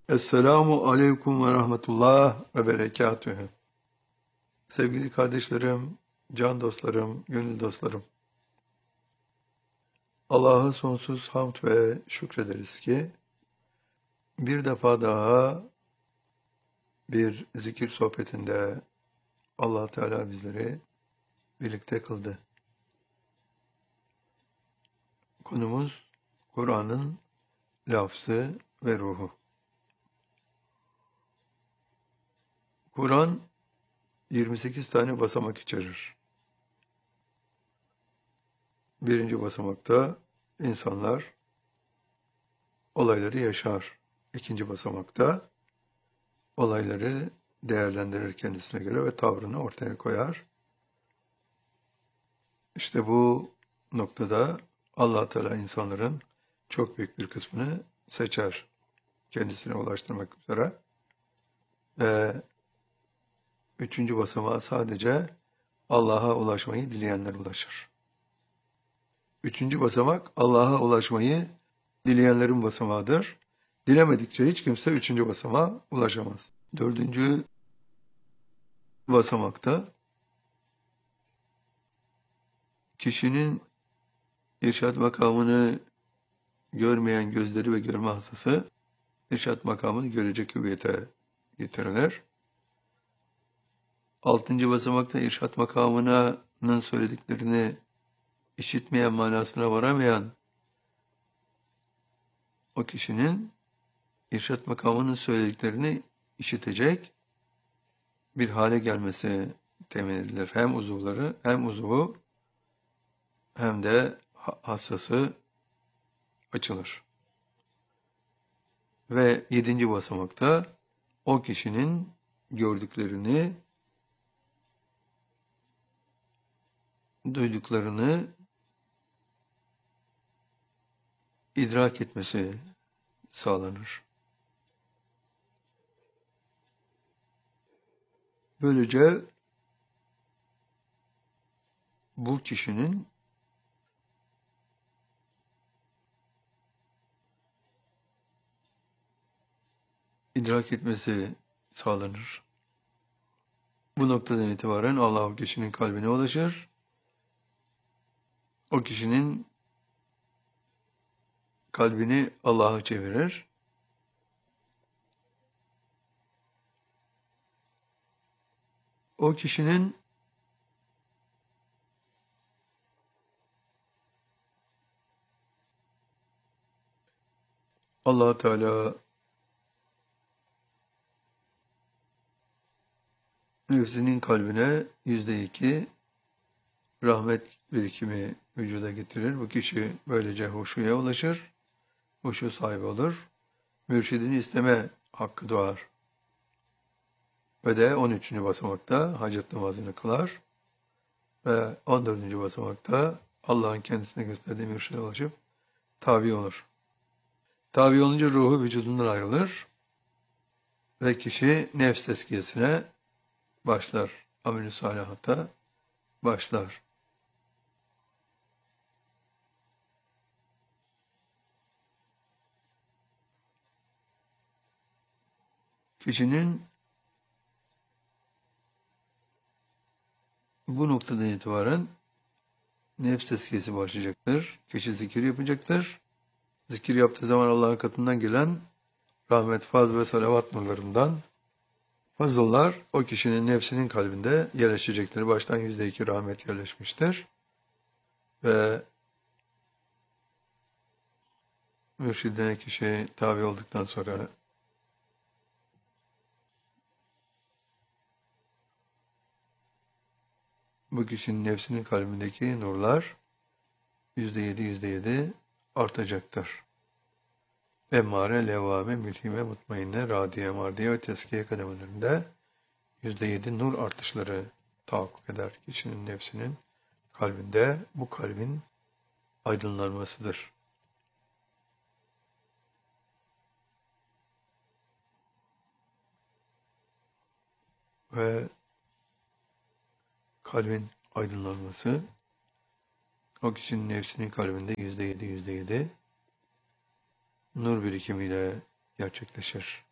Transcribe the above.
Esselamu aleyküm ve rahmetullah ve berekatühü. Sevgili kardeşlerim, can dostlarım, gönül dostlarım. Allah'a sonsuz hamd ve şükrederiz ki bir defa daha bir zikir sohbetinde Allah Teala bizleri birlikte kıldı. Konumuz Kur'an'ın lafzı ve ruhu. Kur'an 28 tane basamak içerir. Birinci basamakta insanlar olayları yaşar. İkinci basamakta olayları değerlendirir kendisine göre ve tavrını ortaya koyar. İşte bu noktada Allah Teala insanların çok büyük bir kısmını seçer kendisine ulaştırmak üzere. Ve üçüncü basamağa sadece Allah'a ulaşmayı dileyenler ulaşır. Üçüncü basamak Allah'a ulaşmayı dileyenlerin basamağıdır. Dilemedikçe hiç kimse üçüncü basamağa ulaşamaz. Dördüncü basamakta kişinin irşad makamını görmeyen gözleri ve görme hastası irşad makamını görecek hüviyete getirilir. Altıncı basamakta irşad makamının söylediklerini işitmeyen, manasına varamayan o kişinin irşad makamının söylediklerini işitecek bir hale gelmesi temin edilir. Hem uzuvları, hem uzuvu hem de hassası açılır. Ve yedinci basamakta o kişinin gördüklerini, duyduklarını idrak etmesi sağlanır. Böylece bu kişinin idrak etmesi sağlanır. Bu noktadan itibaren Allah o kişinin kalbine ulaşır. O kişinin kalbini Allah'a çevirir. O kişinin Allah Teala nefsinin kalbine %2 rahmet birikimi vücuda getirir. Bu kişi böylece huşuya ulaşır. Huşu sahibi olur. Mürşidini isteme hakkı doğar. Ve de 13. basamakta hacet namazını kılar. Ve 14. basamakta Allah'ın kendisine gösterdiği mürşide ulaşıp tabi olur. Tabi olunca ruhu vücudundan ayrılır. Ve kişi nefs tezkiyesine başlar. Amel-i salihata başlar. Kişinin bu noktadan itibaren nefs tezkiyesi başlayacaktır. Kişi zikir yapacaktır. Zikir yaptığı zaman Allah'ın katından gelen rahmet, faz ve salavat nurlarından fazıllar o kişinin nefsinin kalbinde yerleşecektir. Baştan %2 rahmet yerleşmiştir. Ve mürşidine kişi tabi olduktan sonra bu kişinin nefsinin kalbindeki nurlar %7 artacaktır. Emmare, levvame, mülhime, mutmainne, radiye, mardiye ve teskiye kademelerinde %7 nur artışları tahakkuk eder. Kişinin nefsinin kalbinde bu kalbin aydınlanmasıdır. Ve kalbin aydınlanması o kişinin nefsinin kalbinde %7 nur birikimiyle gerçekleşir.